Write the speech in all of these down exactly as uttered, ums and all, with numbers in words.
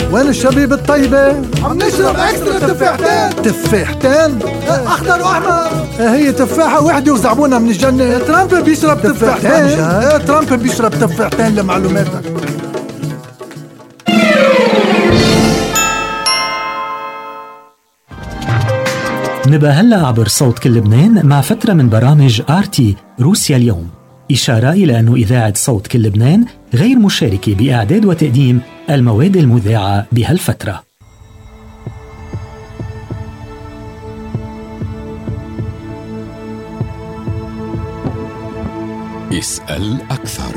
وين الشبيب الطيبة؟ عم نشرب اكسترا تفاحتين. تفاحتين؟ اخضر واحمر. هي تفاحة وحدة وزعبونها من الجنة. ترامب بيشرب تفاحتين. ايه ترامب بيشرب تفاحتين لمعلوماتك. نبقى هلأ عبر صوت كل لبنان مع فترة من برامج آرتي روسيا اليوم، إشارة إلى أن إذاعة صوت كل لبنان غير مشاركة بإعداد وتقديم المواد المذاعة بهالفترة. اسأل أكثر.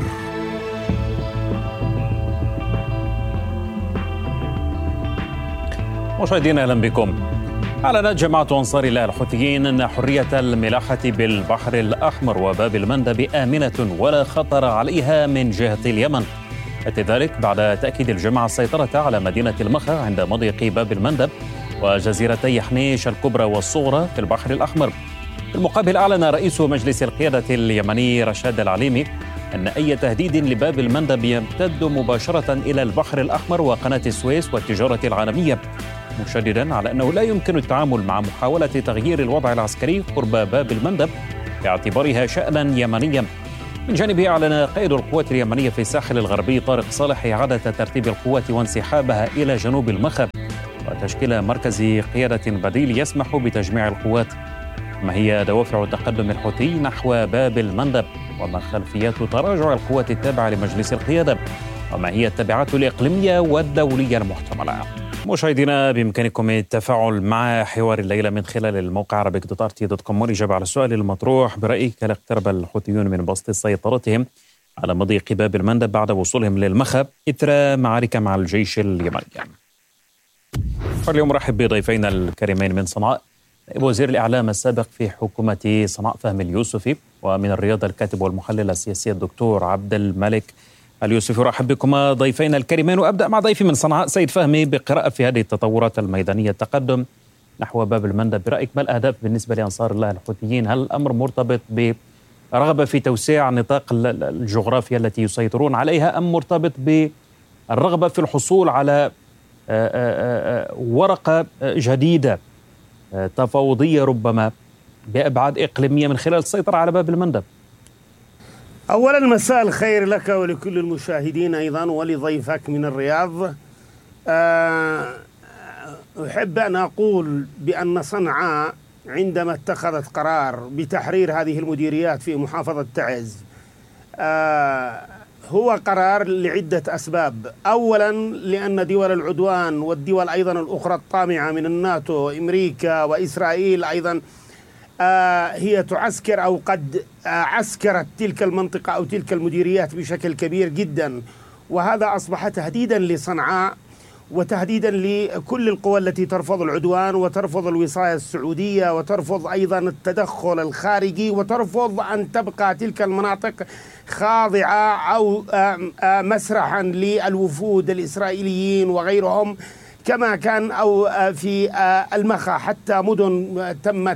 مشاهدينا أهلا بكم. أعلنت جماعة أنصار الله الحوثيين أن حرية الملاحة بالبحر الأحمر وباب المندب آمنة ولا خطر عليها من جهة اليمن. أتى ذلك بعد تأكيد الجماعة السيطرة على مدينة المخا عند مضيق باب المندب وجزيرتي حنيش الكبرى والصغرى في البحر الأحمر. في المقابل أعلن رئيس مجلس القيادة اليمني رشاد العليمي أن أي تهديد لباب المندب يمتد مباشرة إلى البحر الأحمر وقناة السويس والتجارة العالمية، مشددا على أنه لا يمكن التعامل مع محاولة تغيير الوضع العسكري قرب باب المندب باعتبارها شأنا يمنيا. من جانبه أعلن قائد القوات اليمنية في الساحل الغربي طارق صالح إعادة ترتيب القوات وانسحابها إلى جنوب المخا وتشكيل مركز قيادة بديل يسمح بتجميع القوات. ما هي دوافع تقدم الحوثي نحو باب المندب؟ وما خلفيات تراجع القوات التابعة لمجلس القيادة؟ وما هي التبعات الإقليمية والدولية المحتملة؟ مشاهدينا بإمكانكم التفاعل مع حوار الليلة من خلال الموقع عربيك دوت آر تي دوت كوم والإجابة على السؤال المطروح: برأيك هل اقترب الحوثيون من بسط سيطرتهم على مضيق باب المندب بعد وصولهم للمخا إثر معارك مع الجيش اليمني؟ اليوم رحب بضيفينا الكريمين من صنعاء نائب وزير الإعلام السابق في حكومة صنعاء فهمي اليوسفي، ومن الرياض الكاتب والمحلل السياسي الدكتور عبد الملك اليوسفي. رحب بكما ضيفينا الكريمين، وأبدأ مع ضيفي من صنعاء سيد فهمي بقراءة في هذه التطورات الميدانية التقدم نحو باب المندب. برأيك ما الأهداف بالنسبة لأنصار الله الحوثيين؟ هل الأمر مرتبط برغبة في توسيع نطاق الجغرافيا التي يسيطرون عليها، أم مرتبط بالرغبة في الحصول على ورقة جديدة تفاوضية ربما بأبعاد إقليمية من خلال السيطرة على باب المندب؟ أولا مساء الخير لك ولكل المشاهدين أيضا ولضيفك من الرياض. أحب أن أقول بأن صنعاء عندما اتخذت قرار بتحرير هذه المديريات في محافظة تعز هو قرار لعدة أسباب. أولا لأن دول العدوان والدول أيضا الأخرى الطامعة من الناتو أمريكا وإسرائيل أيضا هي تعسكر أو قد عسكرت تلك المنطقة أو تلك المديريات بشكل كبير جدا، وهذا أصبح تهديدا لصنعاء وتهديدا لكل القوى التي ترفض العدوان وترفض الوصاية السعودية وترفض أيضا التدخل الخارجي وترفض أن تبقى تلك المناطق خاضعة أو مسرحا للوفود الإسرائيليين وغيرهم كما كان أو في المخا، حتى مدن تمت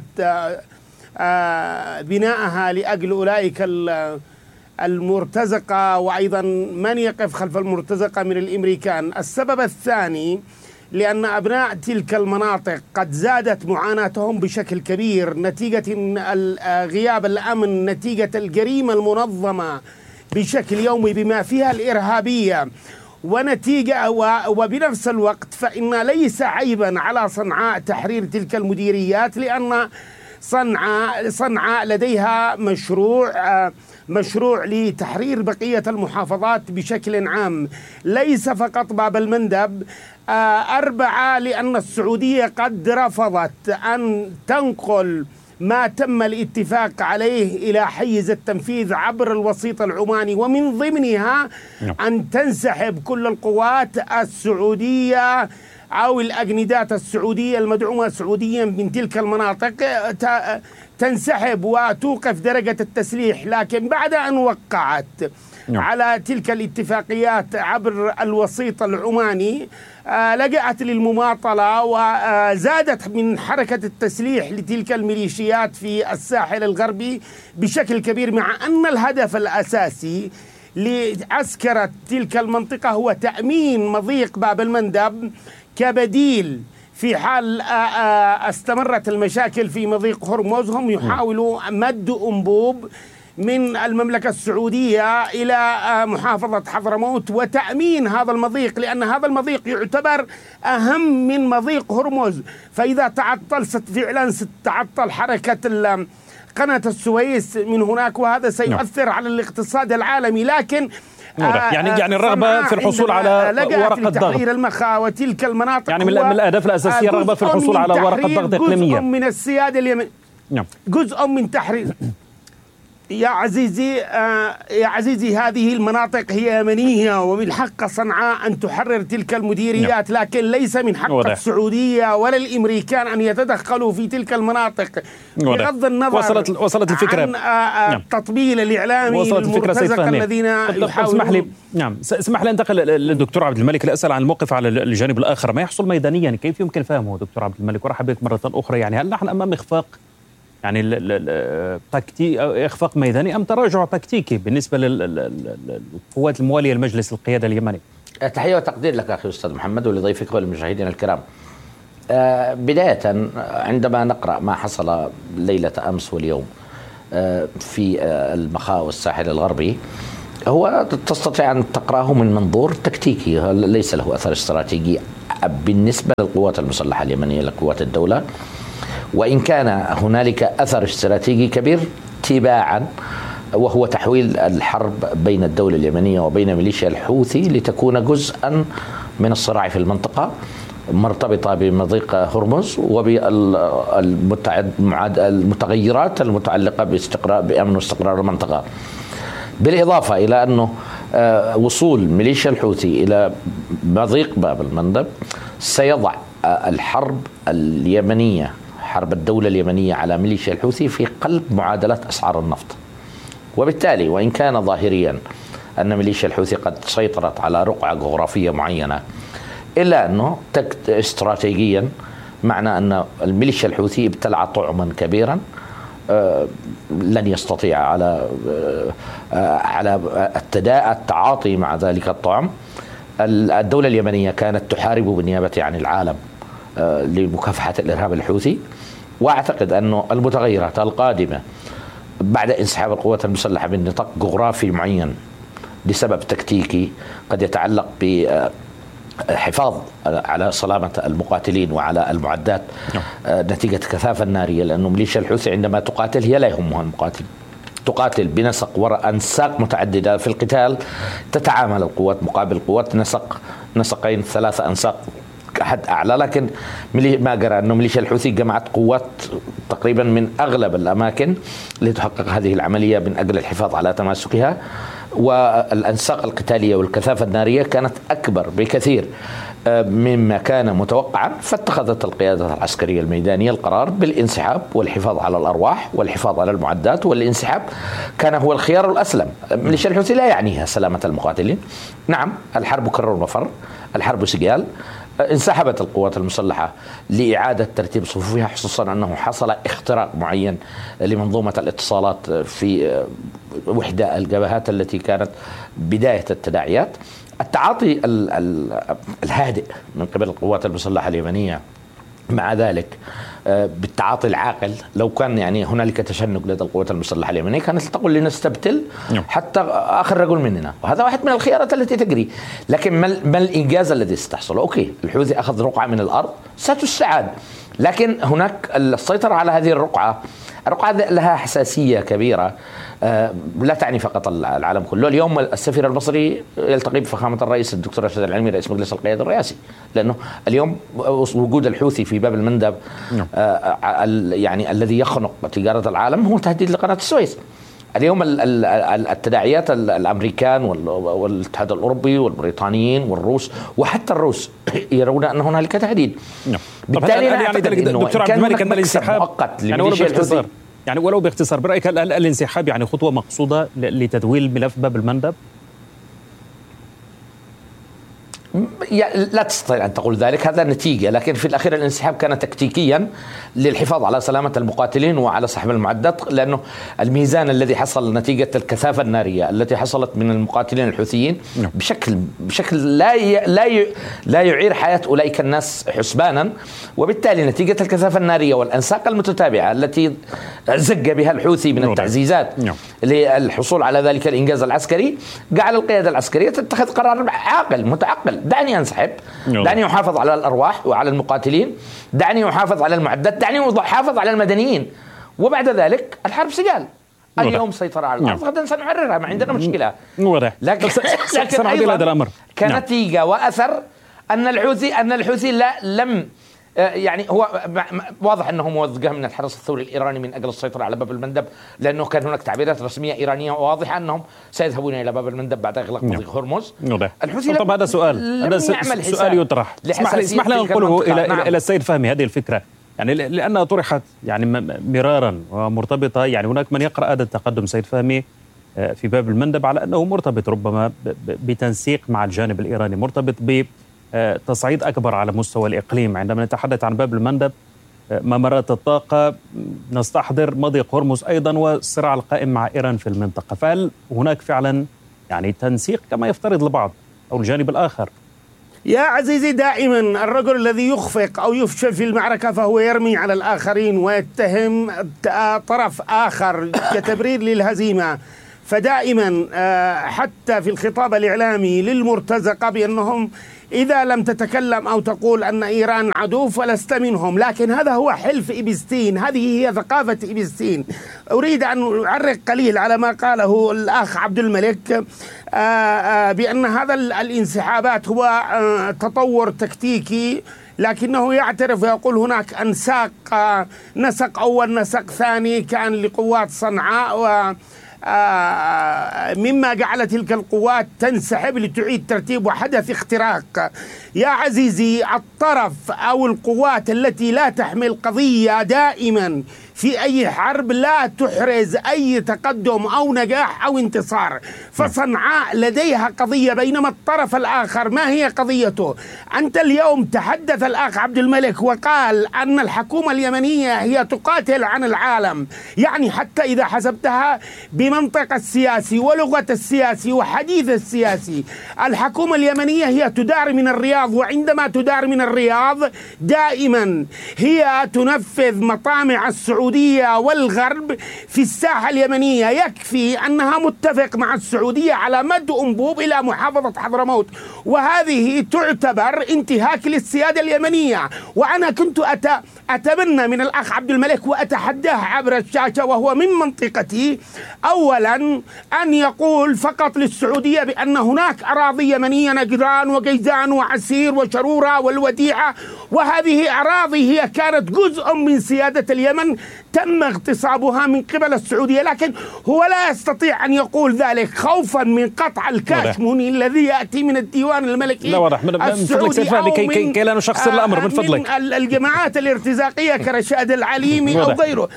بناءها لأجل أولئك المرتزقة وأيضا من يقف خلف المرتزقة من الأمريكان. السبب الثاني لأن أبناء تلك المناطق قد زادت معاناتهم بشكل كبير نتيجة غياب الأمن، نتيجة الجريمة المنظمة بشكل يومي بما فيها الإرهابية، ونتيجة وبنفس الوقت فإن ليس عيبا على صنعاء تحرير تلك المديريات، لأن صنعاء صنعاء لديها مشروع مشروع لتحرير بقية المحافظات بشكل عام، ليس فقط باب المندب. أربعة لأن السعودية قد رفضت أن تنقل ما تم الاتفاق عليه إلى حيز التنفيذ عبر الوسيط العماني، ومن ضمنها أن تنسحب كل القوات السعودية أو الأجندات السعودية المدعومة سعوديا من تلك المناطق تنسحب وتوقف درجة التسليح. لكن بعد أن وقعت على تلك الاتفاقيات عبر الوسيط العماني لجأت للمماطلة وزادت من حركة التسليح لتلك الميليشيات في الساحل الغربي بشكل كبير، مع أن الهدف الأساسي لعسكرة تلك المنطقة هو تأمين مضيق باب المندب كبديل في حال استمرت المشاكل في مضيق هرمز. هم يحاولوا مد أنبوب من المملكة السعودية إلى محافظة حضرموت وتأمين هذا المضيق، لأن هذا المضيق يعتبر أهم من مضيق هرمز. فإذا تعطل فعلا ستتعطل حركة قناة السويس من هناك، وهذا سيؤثر على الاقتصاد العالمي. لكن يعني يعني الرغبة في الحصول على ورقة ضغط المخا وتلك المناطق يعني من الأهداف الأساسية الرغبة في الحصول على ورقة ضغط إقليمية، جزء من السيادة اليمنية، نعم. جزء من تحرير. يا عزيزي آه يا عزيزي هذه المناطق هي يمنية، ومن حق صنعاء أن تحرر تلك المديريات، لكن ليس من حق وضح. السعودية ولا الأمريكان أن يتدخلوا في تلك المناطق بغض النظر وصلت وصلت الفكرة عن آه نعم. التطبيل الإعلامي المرتزق الذين يحاولون. اسمح لي نعم اسمح لي انتقل للدكتور عبد الملك لأسأل عن الموقف على الجانب الآخر. ما يحصل ميدانيا كيف يمكن فهمه دكتور عبد الملك؟ ورحب بك مرة أخرى. يعني هل نحن أمام إخفاق يعني التكتيك إخفاق ميداني أم تراجع تكتيكي بالنسبة للقوات الموالية لمجلس القيادة اليمني؟ تحية وتقدير لك أخي أستاذ محمد ولضيفك وللمشاهدين الكرام. بداية عندما نقرأ ما حصل ليلة أمس واليوم في المخا والساحل الغربي، هو تستطيع أن تقرأه من منظور تكتيكي، ليس له أثر استراتيجي بالنسبة للقوات المسلحة اليمنية لقوات الدولة، وإن كان هنالك أثر استراتيجي كبير تباعا، وهو تحويل الحرب بين الدولة اليمنية وبين ميليشيا الحوثي لتكون جزءا من الصراع في المنطقة مرتبطة بمضيق هرمز وبالمتغيرات المتعلقة باستقرار بأمن واستقرار المنطقة، بالإضافة إلى أنه وصول ميليشيا الحوثي إلى مضيق باب المندب سيضع الحرب اليمنية، حرب الدولة اليمنية على ميليشيا الحوثي في قلب معادلة أسعار النفط. وبالتالي وإن كان ظاهريا أن ميليشيا الحوثي قد سيطرت على رقعة جغرافية معينة، إلا أنه استراتيجيا معنى أن الميليشيا الحوثي ابتلع طعما كبيرا لن يستطيع على على التعاطي مع ذلك الطعم. الدولة اليمنية كانت تحارب بالنيابة عن العالم لمكافحة الإرهاب الحوثي، وأعتقد أن المتغيرات القادمة بعد انسحاب القوات المسلحة من نطاق جغرافي معين لسبب تكتيكي قد يتعلق بحفاظ على سلامة المقاتلين وعلى المعدات نتيجة الكثافة النارية، لأنه ميليشيا الحوثي عندما تقاتل هي لا يهمها المقاتل، تقاتل بنسق وراء أنساق متعددة في القتال، تتعامل القوات مقابل قوات، نسق نسقين ثلاثة أنساق حد أعلى. لكن ما قرأ أنه ميليشيا الحوثي جمعت قوات تقريبا من أغلب الأماكن لتحقق هذه العملية من أجل الحفاظ على تماسكها، والأنساق القتالية والكثافة النارية كانت أكبر بكثير مما كان متوقعا، فاتخذت القيادة العسكرية الميدانية القرار بالانسحاب والحفاظ على الأرواح والحفاظ على المعدات، والانسحاب كان هو الخيار الأسلم. ميليشيا الحوثي لا يعنيها سلامة المقاتلين. نعم الحرب كرر وفر، الحرب سجال. انسحبت القوات المسلحة لإعادة ترتيب صفوفها، خصوصا أنه حصل اختراق معين لمنظومة الاتصالات في وحدة الجبهات التي كانت بداية التداعيات. التعاطي الهادئ من قبل القوات المسلحة اليمنية مع ذلك بالتعاطي العاقل، لو كان يعني هنالك تشنج لدى القوات المسلحة اليمنية كانت تقول لنستبتل حتى آخر رجل مننا، وهذا واحد من الخيارات التي تجري. لكن ما الإنجاز الذي ستحصل؟ أوكي الحوثي أخذ رقعة من الأرض ستستعاد، لكن هناك السيطرة على هذه الرقعة، الرقعة لها حساسية كبيرة لا تعني فقط العالم كله. اليوم السفير المصري يلتقي بفخامة الرئيس الدكتور راشد العلمي رئيس مجلس القيادة الرئاسي، لأنه اليوم وجود الحوثي في باب المندب يعني الذي يخنق تجارة العالم هو تهديد لقناة السويس. اليوم التداعيات الأمريكان والاتحاد الأوروبي والبريطانيين والروس وحتى الروس يرون أن هنالك تهديد. بالتالي يعني دكتور عبد الملك أن الانسحاب يعني ولو باختصار يعني ولو باختصار برأيك الانسحاب يعني خطوة مقصودة لتدويل ملف باب المندب؟ لا تستطيع أن تقول ذلك، هذا نتيجة، لكن في الأخير الانسحاب كان تكتيكيا للحفاظ على سلامة المقاتلين وعلى سحب المعدات، لأنه الميزان الذي حصل نتيجة الكثافة النارية التي حصلت من المقاتلين الحوثيين بشكل بشكل لا ي... لا ي... لا يعير حياة أولئك الناس حسبانا، وبالتالي نتيجة الكثافة النارية والأنساق المتتابعة التي زج بها الحوثي من التعزيزات للحصول على ذلك الإنجاز العسكري جعل القيادة العسكرية تتخذ قرار عاقل متعقل: دعني أنسحب، دعني أحافظ على الأرواح وعلى المقاتلين، دعني أحافظ على المعدات، دعني أحافظ على المدنيين، وبعد ذلك الحرب سجال. اليوم سيطرة على الأرض، غدا سنحررها، ما عندنا مشكلة. لكن, لكن أيضا كنتيجة وأثر أن الحوثي أن الحوثي لا لم يعني هو واضح أنه موظقة من الحرس الثوري الإيراني من أجل السيطرة على باب المندب، لأنه كان هناك تعبيرات رسمية إيرانية واضحة أنهم سيذهبون إلى باب المندب بعد إغلاق مضيق هرمز. الحوثي طب هذا سؤال هذا سؤال يطرح، اسمح لنا نقوله إلى نعم. إلى السيد فهمي هذه الفكرة، يعني لأنها طرحت يعني مرارا ومرتبطة، يعني هناك من يقرأ هذا التقدم سيد فهمي في باب المندب على أنه مرتبط ربما بتنسيق مع الجانب الإيراني، مرتبط ب تصعيد أكبر على مستوى الإقليم. عندما نتحدث عن باب المندب، ممرات الطاقة، نستحضر مضيق هرمز أيضا والصراع القائم مع إيران في المنطقة، فهل هناك فعلا يعني تنسيق كما يفترض البعض أو الجانب الآخر؟ يا عزيزي، دائما الرجل الذي يخفق أو يفشل في المعركة فهو يرمي على الآخرين ويتهم طرف آخر كتبرير للهزيمة. فدائما حتى في الخطاب الإعلامي للمرتزقة بأنهم إذا لم تتكلم أو تقول أن إيران عدو فلست منهم، لكن هذا هو حلف إبستين، هذه هي ثقافة إبستين. أريد أن أعرق قليل على ما قاله الأخ عبد الملك بأن هذا الانسحابات هو تطور تكتيكي، لكنه يعترف ويقول هناك أنساق، نسق أول نسق ثاني كان لقوات صنعاء و مما جعل تلك القوات تنسحب لتعيد ترتيب، وحدث اختراق. يا عزيزي، الطرف أو القوات التي لا تحمل قضية دائما في أي حرب لا تحرز أي تقدم أو نجاح أو انتصار. فصنعاء لديها قضية، بينما الطرف الآخر ما هي قضيته؟ أنت اليوم تحدث الأخ عبد الملك وقال أن الحكومة اليمنية هي تقاتل عن العالم، يعني حتى إذا حسبتها بمنطق السياسي ولغة السياسي وحديث السياسي، الحكومة اليمنية هي تدار من الرياض، وعندما تدار من الرياض دائما هي تنفذ مطامع السعودية والغرب في الساحة اليمنية. يكفي أنها متفق مع السعودية على مد أنبوب إلى محافظة حضرموت، وهذه تعتبر انتهاك للسيادة اليمنية. وأنا كنت أت... أتمنى من الأخ عبد الملك وأتحداه عبر الشاشة وهو من منطقتي، أولا أن يقول فقط للسعودية بأن هناك أراضي يمنية، نجران وجيزان وعسير وشرورة والوديعة، وهذه أراضي هي كانت جزء من سيادة اليمن تم اغتصابها من قبل السعودية، لكن هو لا يستطيع أن يقول ذلك خوفا من قطع الكاشموني الذي يأتي من الديوان الملكي لا واضح من السعودي أو من كي لا نشخصر الأمر من فضلك، من الجماعات الارتزاقية كرشاد العليمي أو غيره.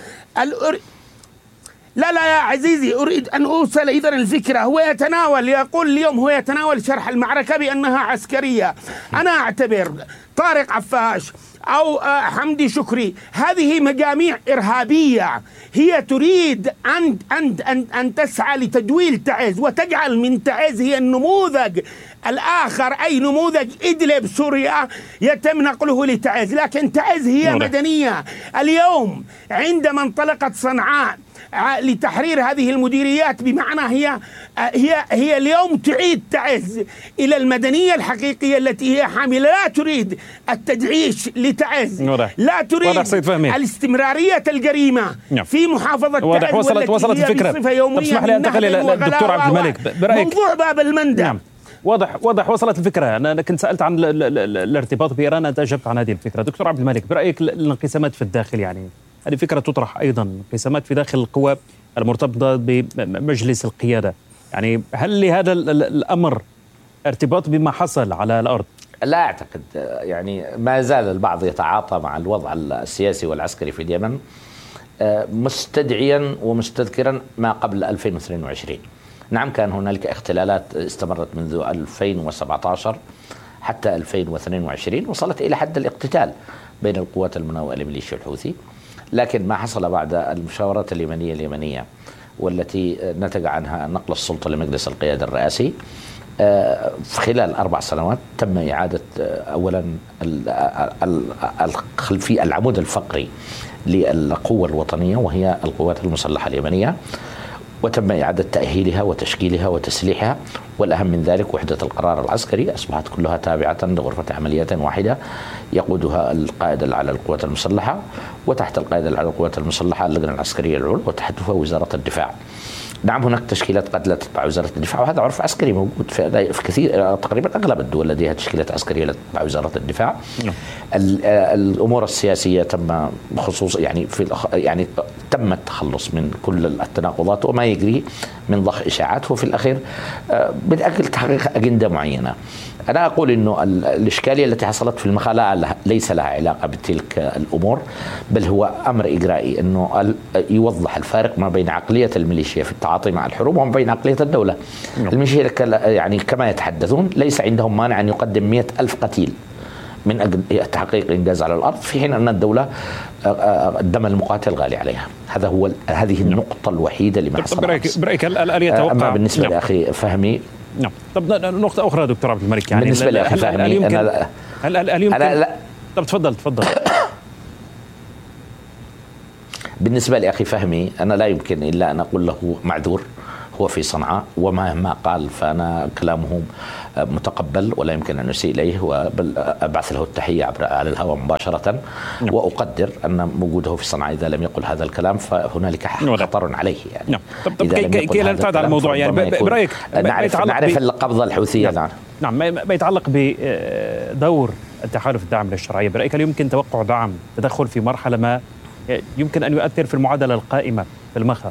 لا لا يا عزيزي، أريد أن أوصل إذن الفكرة. هو يتناول يقول اليوم هو يتناول شرح المعركة بأنها عسكرية. أنا أعتبر طارق عفاش أو حمدي شكري هذه مجاميع إرهابية، هي تريد أن أن أن أن تسعى لتدويل تعز وتجعل من تعز هي النموذج الآخر، أي نموذج إدلب سوريا يتم نقله لتعز، لكن تعز هي مدنية. اليوم عندما انطلقت صنعاء لتحرير هذه المديريات، بمعنى هي هي هي اليوم تعيد تعز إلى المدنية الحقيقية التي هي حاملة، لا تريد التدعيش لتعز، لا تريد الاستمرارية الجريمة في محافظة تعز، وصلت وصلت الفكرة. طب اسمح لي أنتقل إلى الدكتور عبد الملك برأيك موضوع باب المندب. نعم. واضح واضح وصلت الفكرة. أنا كنت سألت عن الارتباط بإيران، أنت أجبت عن هذه الفكرة. دكتور عبد الملك، برأيك الانقسامات في الداخل، يعني هذه فكرة تطرح أيضا، انقسامات في داخل القوى المرتبطة بمجلس القيادة، يعني هل لهذا الأمر ارتباط بما حصل على الأرض؟ لا أعتقد، يعني ما زال البعض يتعاطى مع الوضع السياسي والعسكري في اليمن مستدعيا ومستذكرا ما قبل ألفين واثنين وعشرين. نعم كان هنالك اختلالات استمرت منذ ألفين وسبعة عشر حتى ألفين واثنين وعشرين وصلت إلى حد الاقتتال بين القوات المناوئة لميليشيا الحوثي. لكن ما حصل بعد المشاورات اليمنية اليمنية والتي نتج عنها نقل السلطة لمجلس القيادة الرئاسي في خلال أربع سنوات تم إعادة أولا الخلفي العمود الفقري للقوة الوطنية وهي القوات المسلحة اليمنية، وتم إعادة تأهيلها وتشكيلها وتسليحها، والأهم من ذلك وحدة القرار العسكري أصبحت كلها تابعة لغرفة عمليات واحدة يقودها القائد الأعلى للقوات المسلحة، وتحت القائد الأعلى للقوات المسلحة اللجنة العسكرية العليا، وتحتها وزارة الدفاع. نعم هناك تشكيلات قد لا تتبع وزارة الدفاع، وهذا عرف عسكري موجود في كثير تقريبا أغلب الدول لديها تشكيلات عسكرية لا تتبع وزارة الدفاع. الأمور السياسية تم خصوص يعني في يعني تم التخلص من كل التناقضات وما يجري من ضخ إشاعات، وفي الأخير من أجل تحقيق أجندة معينة. أنا أقول إنه الإشكالية التي حصلت في المخالعة ليس لها علاقة بتلك الأمور، بل هو أمر إجرائي إنه يوضح الفارق ما بين عقلية الميليشيا في التعاطي مع الحروب وما بين عقلية الدولة. الميليشيا يعني كما يتحدثون ليس عندهم مانع أن يقدم مئة ألف قتيل من أجل تحقيق إنجاز على الأرض، في حين أن الدولة الدم المقاتل غالي عليها. هذا هو هذه النقطة الوحيدة اللي ما حصل. برأيك هل يتوقع؟ أما بالنسبة نعم. لأخي فهمي نعم. طب نقطة أخرى دكتور عبد الملك، يعني بالنسبة لأخي فهمي هل يمكن أنا هل هل يمكن أنا لا طب تفضل تفضل بالنسبة لأخي فهمي أنا لا يمكن إلا أن أقول له معذور، هو في صنعاء وما قال فأنا كلامه متقبل ولا يمكن أن نسيء إليه، وبل أبعث له التحية على الهواء مباشرة. نعم. وأقدر أن وجوده في صنعاء إذا لم يقل هذا الكلام فهنالك خطر عليه يعني. نعم. طب طب كي لا نبتعد عن الموضوع يعني برأيك نعرف نعرف القبضة الحوثية. نعم نعم ما يتعلق بدور التحالف الداعم للشرعية، برأيك هل يمكن توقع دعم تدخل في مرحلة ما يمكن أن يؤثر في المعادلة القائمة في المخا؟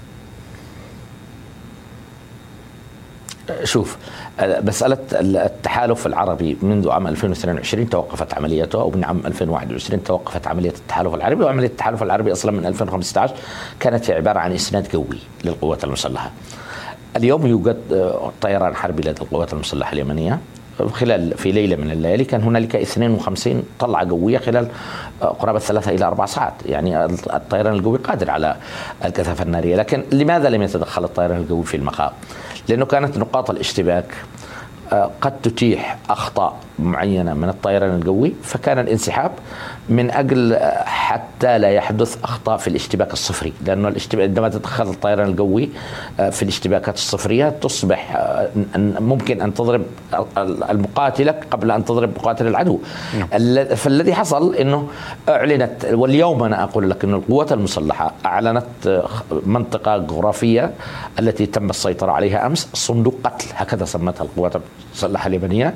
شوف، مسألة التحالف العربي منذ عام ألفين واثنين وعشرين توقفت عمليته، ومن عام ألفين وواحد وعشرين توقفت عملية التحالف العربي، وعملية التحالف العربي أصلا من ألفين وخمسة عشر كانت عبارة عن إسناد قوي للقوات المسلحة. اليوم يوجد طيران حربي لدى القوات المسلحة اليمنية. خلال في ليلة من الليالي كان هنالك اثنين وخمسين طلعة قوية خلال قرابة ثلاثة إلى أربع ساعات. يعني الطيران القوي قادر على الكثافة النارية، لكن لماذا لم يتدخل الطيران القوي في المخاء؟ لأنه كانت نقاط الاشتباك قد تتيح أخطاء معينة من الطيران القوي، فكان الانسحاب من أجل حتى لا يحدث أخطاء في الاشتباك الصفري، لأنه الاشتباك عندما تدخل الطيران القوي في الاشتباكات الصفرية تصبح ممكن أن تضرب المقاتلة قبل أن تضرب مقاتل العدو. فالذي حصل أنه أعلنت، واليوم أنا أقول لك أن القوات المسلحة أعلنت منطقة جغرافية التي تم السيطرة عليها أمس صندوق قتل، هكذا سمتها القوات المسلحة اليمنية،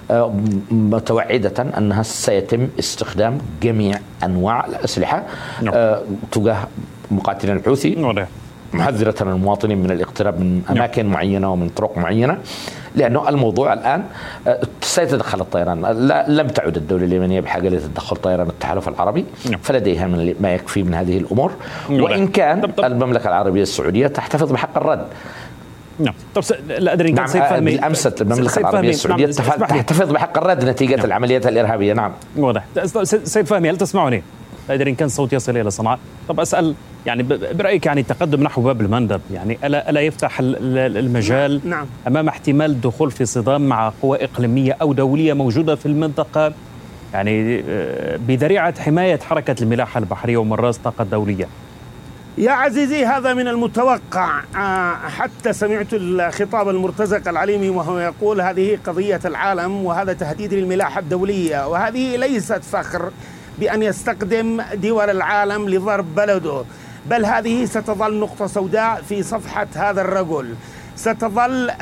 متوعدة أنها سيتم استخدام جميع أنواع الأسلحة آه تجاه مقاتلين الحوثي، محذرة المواطنين من الاقتراب من أماكن معينة ومن طرق معينة، لأنه الموضوع الآن آه سيتدخل الطيران. لا لم تعد الدولة اليمنية بحاجة لتدخل طيران التحالف العربي، فلديها من ما يكفي من هذه الأمور، وإن كان المملكة العربية السعودية تحتفظ بحق الرد. نعم. طب لا أدري إن كان سيد فهمي بالأمس المملكة العربية السعودية نعم. تحتفظ بحق الرد نتيجة نعم. العمليات الإرهابية. نعم واضح. سيد فهمي هل تسمعني؟ لا أدري إن كان الصوت يصل إلى صنعاء. طب أسأل يعني برأيك يعني التقدم نحو باب المندب يعني ألا ألا يفتح المجال نعم. أمام احتمال الدخول في صدام مع قوى إقليمية أو دولية موجودة في المنطقة، يعني بذريعة حماية حركة الملاحة البحرية ومراس طاقة دولية؟ يا عزيزي هذا من المتوقع، حتى سمعت الخطاب المرتزق العليمي وهو يقول هذه قضية العالم وهذا تهديد للملاحة الدولية، وهذه ليست فخر بأن يستخدم دول العالم لضرب بلده، بل هذه ستظل نقطة سوداء في صفحة هذا الرجل، ستظل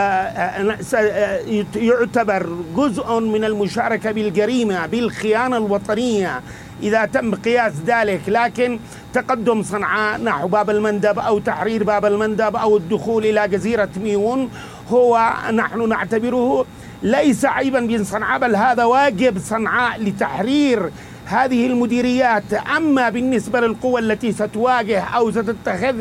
يعتبر جزء من المشاركة بالجريمة بالخيانة الوطنية إذا تم قياس ذلك. لكن تقدم صنعاء نحو باب المندب أو تحرير باب المندب أو الدخول إلى جزيرة ميون هو نحن نعتبره ليس عيبا من صنعاء، بل هذا واجب صنعاء لتحرير هذه المديريات. أما بالنسبة للقوى التي ستواجه أو ستتخذ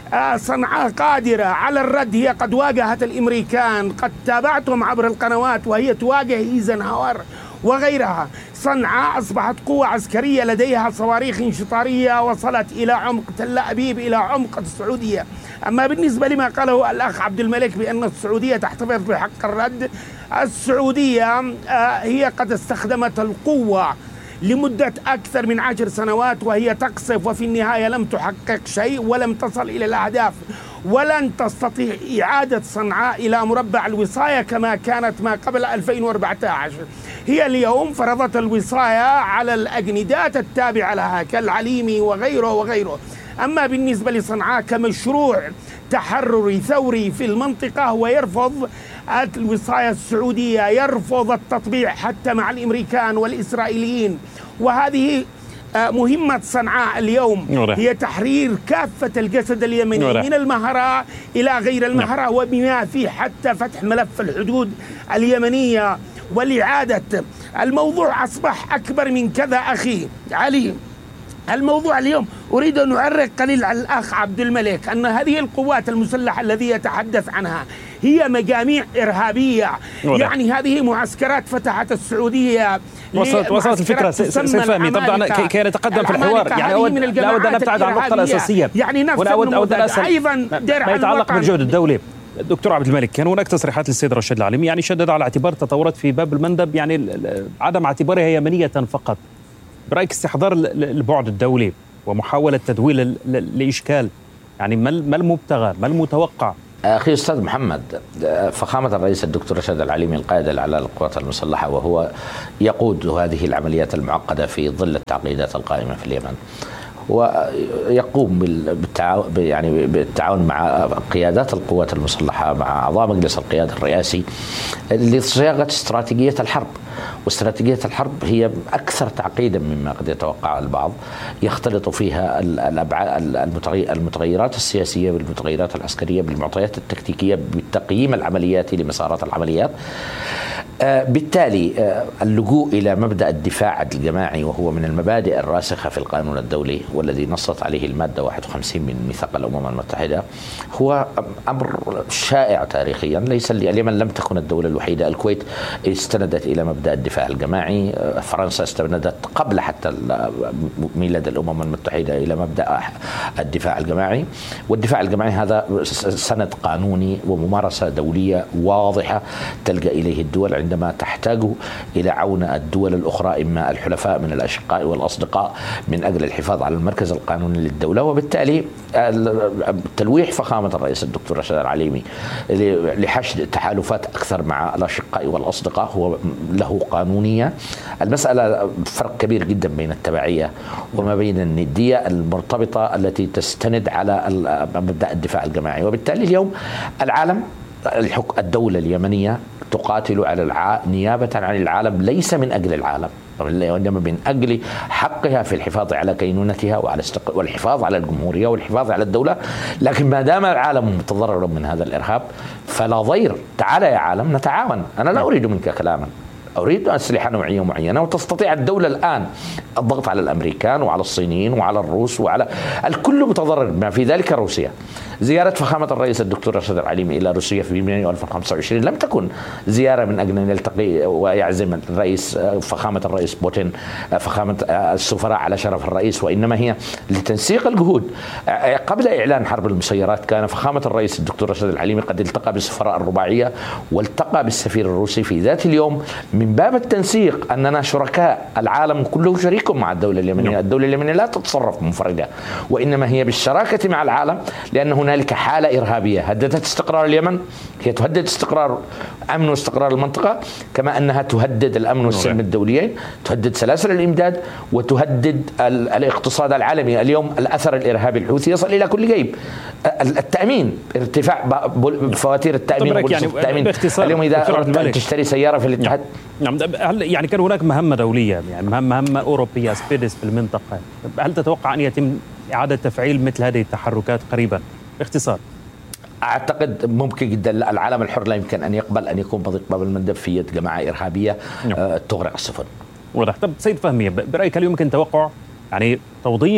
صنعاء قادرة على الرد. هي قد واجهت الأمريكان، قد تابعتهم عبر القنوات وهي تواجه إيزنهاور وغيرها. صنعاء أصبحت قوة عسكرية لديها صواريخ انشطارية وصلت إلى عمق تل أبيب، إلى عمق السعودية. أما بالنسبة لما قاله الأخ عبد الملك بأن السعودية تحتفظ بحق الرد، السعودية هي قد استخدمت القوة لمدة أكثر من عشر سنوات وهي تقصف، وفي النهاية لم تحقق شيء ولم تصل إلى الأهداف، ولن تستطيع إعادة صنعاء إلى مربع الوصاية كما كانت ما قبل ألفين وأربعة عشر. هي اليوم فرضت الوصاية على الأجندات التابعة لها كالعليمي وغيره وغيره. أما بالنسبة لصنعاء كمشروع تحرري ثوري في المنطقة، هو يرفض الوصاية السعودية، يرفض التطبيع حتى مع الأمريكان والإسرائيليين. وهذه مهمة صنعاء اليوم هي تحرير كافة الجسد اليمني من المهرة إلى غير المهرة، وبما فيه حتى فتح ملف الحدود اليمنية والإعادة. الموضوع أصبح أكبر من كذا أخي علي. الموضوع اليوم أريد أن أعرق قليل على الأخ عبد الملك أن هذه القوات المسلحة الذي يتحدث عنها هي مجاميع إرهابية. يعني هذه معسكرات فتحت السعودية. وصلت وصلت الفكرة سيد فهمي. طبعا كي نتقدم في الحوار يعني أود لا أود أن نبتعد عن النقطة الأساسية، يعني نفس أود أن أسأل أيضا ما يتعلق بالجهد الدولي. دكتور عبد الملك، كان هناك تصريحات للسيد رشيد العليمي يعني شدد على اعتبار تطورات في باب المندب يعني عدم اعتبارها يمنية فقط. برأيك استحضار البعد الدولي ومحاولة تدويل الإشكال، يعني ما المبتغى ما المتوقع؟ أخي أستاذ محمد، فخامة الرئيس الدكتور رشيد العليمي القائد على القوات المسلحة وهو يقود هذه العمليات المعقدة في ظل التعقيدات القائمة في اليمن، ويقوم بالتعاون يعني بالتعاون مع قيادات القوات المسلحة مع أعضاء مجلس القيادة الرئاسي لصياغة استراتيجية الحرب. واستراتيجية الحرب هي أكثر تعقيدا مما قد يتوقع البعض، يختلط فيها المتغيرات السياسية بالمتغيرات العسكرية بالمعطيات التكتيكية بالتقييم العملياتي لمسارات العمليات. بالتالي اللجوء إلى مبدأ الدفاع الجماعي وهو من المبادئ الراسخة في القانون الدولي والذي نصت عليه المادة واحد وخمسين من ميثاق الأمم المتحدة هو أمر شائع تاريخيا. ليس اليمن لم تكن الدولة الوحيدة، الكويت استندت إلى مبدأ الدفاع الجماعي، فرنسا استندت قبل حتى ميلاد الأمم المتحدة إلى مبدأ الدفاع الجماعي. والدفاع الجماعي هذا سند قانوني وممارسة دولية واضحة تلجأ إليه الدول عندما تحتاج إلى عون الدول الأخرى، إما الحلفاء من الأشقاء والأصدقاء، من أجل الحفاظ على المركز القانوني للدولة. وبالتالي تلويح فخامة الرئيس الدكتور رشيد العليمي لحشد تحالفات أكثر مع الأشقاء والأصدقاء هو له قانونية. المسألة فرق كبير جدا بين التبعية وما بين الندية المرتبطة التي تستند على مبدأ الدفاع الجماعي. وبالتالي اليوم العالم الدولة اليمنية تقاتل على الع... نيابة عن العالم، ليس من أجل العالم وإنما من أجل حقها في الحفاظ على كينونتها وعلى استق... والحفاظ على الجمهورية والحفاظ على الدولة. لكن ما دام العالم متضرر من هذا الإرهاب فلا ضير، تعال يا عالم نتعاون. أنا لا أريد منك كلاما، أريد أسلحة نوعية معينة. وتستطيع الدولة الآن الضغط على الأمريكان وعلى الصينيين وعلى الروس وعلى الكل متضرر بما في ذلك روسيا. زيارة فخامة الرئيس الدكتور رشيد العليمي إلى روسيا في يونيو ألفين وخمسة وعشرين لم تكن زيارة من أجل أن يلتقي ويعزم الرئيس فخامة الرئيس بوتين فخامة السفراء على شرف الرئيس، وإنما هي لتنسيق الجهود. قبل إعلان حرب المسيرات كان فخامة الرئيس الدكتور رشيد العليمي قد التقى بالسفراء الرباعية والتقى بالسفير الروسي في ذات اليوم من باب التنسيق أننا شركاء، العالم كله شريك مع الدولة اليمنية. الدولة اليمنية لا تتصرف منفردة وإنما هي بالشراكة مع العالم، لأن هنالك حالة إرهابية هددت استقرار اليمن، هي تهدد استقرار أمن واستقرار المنطقة، كما أنها تهدد الأمن والسلم الدوليين، تهدد سلاسل الإمداد وتهدد الاقتصاد العالمي. اليوم الأثر الإرهابي الحوثي يصل إلى كل جيب. التأمين، ارتفاع فواتير التأمين يعني التأمين اليوم إذا أردت تشتري سيارة في الاتحاد. نعم، هل يعني كان هناك مهمة دولية يعني مهمة أوروبية سبيدس في المنطقة، هل تتوقع أن يتم إعادة تفعيل مثل هذه التحركات قريبا؟ باختصار أعتقد ممكن جدا. العالم الحر لا يمكن أن يقبل أن يكون بضيق باب المندب في يد جماعة إرهابية أه تغرق السفن. واضح. طب سيد فهمي، برأيك هل يمكن توقع يعني توظيف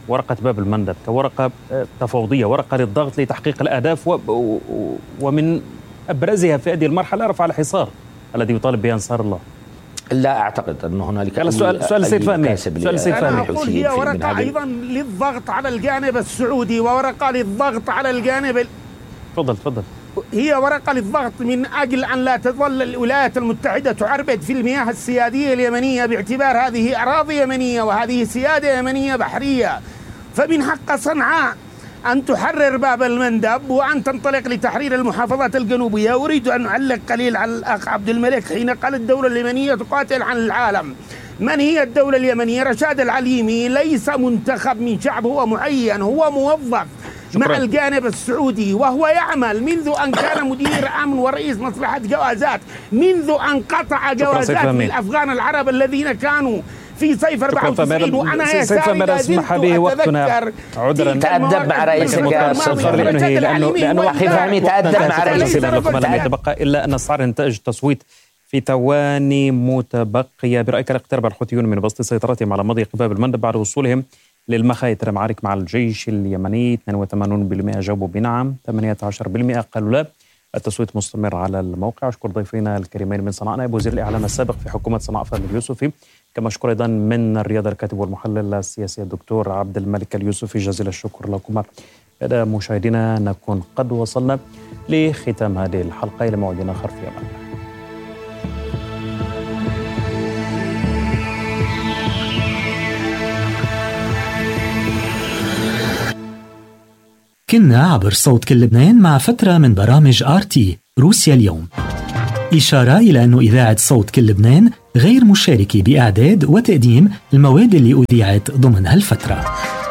ورقة باب المندب كورقة تفاوضية، ورقة للضغط لتحقيق الأهداف، ومن أبرزها في هذه المرحلة رفع الحصار الذي يطالب به أنصار الله؟ لا أعتقد أن هنالك أي سؤال سؤال السيد فهمي سؤال السيد فهمي أقول هي ورقة أيضا للضغط على الجانب السعودي وورقة للضغط على الجانب. تفضل تفضل. هي ورقة للضغط من أجل أن لا تظل الولايات المتحدة تعربد في المياه السيادية اليمنية باعتبار هذه أراضي يمنية وهذه سيادة يمنية بحرية. فمن حق صنعاء أن تحرر باب المندب وأن تنطلق لتحرير المحافظات الجنوبية. أريد أن أعلق قليل على الأخ عبد الملك حين قال الدولة اليمنية تقاتل عن العالم. من هي الدولة اليمنية؟ رشاد العليمي ليس منتخب من شعب، هو معين، هو موظف شكرا. مع الجانب السعودي، وهو يعمل منذ أن كان مدير أمن ورئيس مصلحة جوازات، منذ أن قطع جوازات للأفغان العرب الذين كانوا في صيف أربعة وتسعين. وأنا يا سامي اسمح به وقتنا عذرا تأدب مع رئيس الجاسوس لأنه لأنه أخي فهمي تأدب مع رئيس الجاسوس. لم يتبقى إلا أن أسعار إنتاج التصويت في ثواني متبقية. برأيك اقترب الحوثيون من بسط سيطرتهم على مضيق باب المندب بعد وصولهم للمخايط المعارك مع الجيش اليمني؟ اثنين وثمانين بالمئة جاوبوا بنعم، ثمانية عشر بالمئة قالوا لا. التصويت مستمر على الموقع. أشكر ضيفينا الكريمين من صنعاء نائب وزير الإعلام السابق في حكومة صنعاء فهمي اليوسفي، كما أشكر أيضا من الرياض الكاتب والمحلل السياسي الدكتور عبد الملك اليوسفي. جزيل الشكر لكما. بهذا مشاهدينا نكون قد وصلنا لختام هذه الحلقة، إلى موعد آخر في أمان. كنا عبر صوت كل لبنان مع فترة من برامج آر تي روسيا اليوم. إشارة إلى أن إذاعة صوت كل لبنان غير مشاركة بإعداد وتقديم المواد اللي أذيعت ضمن هالفترة.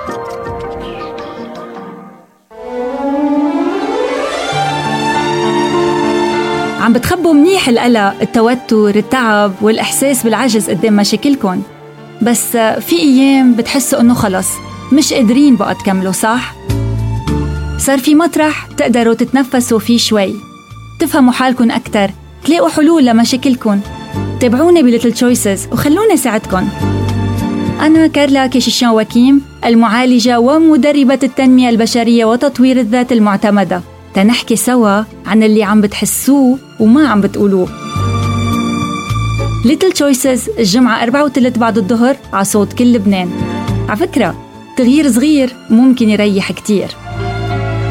عم بتخبوا منيح القلق، التوتر، التعب والإحساس بالعجز قدام مشاكلكم، بس في أيام بتحسوا أنه خلص مش قادرين بقى تكملوا، صح؟ صار في مطرح تقدروا تتنفسوا فيه شوي، تفهموا حالكم أكتر، تلاقوا حلول لمشاكلكم. تابعوني بليتل تشويسز وخلوني ساعدكم. أنا كارلا كيشيشان وكيم، المعالجة ومدربة التنمية البشرية وتطوير الذات المعتمدة، تنحكي سوا عن اللي عم بتحسوه وما عم بتقولوه. ليتل تشويسز الجمعة أربعة وثلاث بعد الظهر على صوت كل لبنان. على فكرة تغيير صغير ممكن يريح كتير.